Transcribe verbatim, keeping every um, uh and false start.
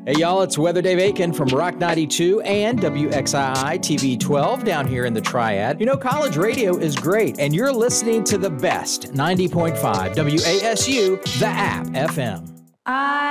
Hey, y'all, it's Weather Dave Aiken from Rock ninety-two and W X I I T V twelve down here in the Triad. You know, college radio is great, and you're listening to the best ninety point five W A S U, the app F M. I